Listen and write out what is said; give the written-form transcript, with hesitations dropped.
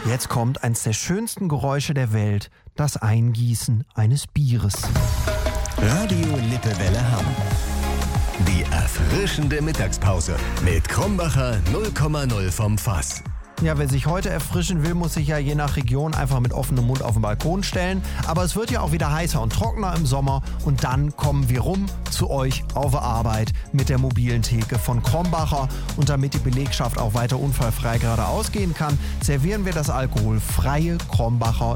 Jetzt kommt eines der schönsten Geräusche der Welt, das Eingießen eines Bieres. Radio Lippewelle Hamm. Die erfrischende Mittagspause mit Krombacher 0,0 vom Fass. Ja, wer sich heute erfrischen will, muss sich ja je nach Region einfach mit offenem Mund auf den Balkon stellen. Aber es wird ja auch wieder heißer und trockener im Sommer und dann kommen wir rum zu euch auf der Arbeit mit der mobilen Theke von Krombacher. Und damit die Belegschaft auch weiter unfallfrei geradeaus gehen kann, servieren wir das alkoholfreie Krombacher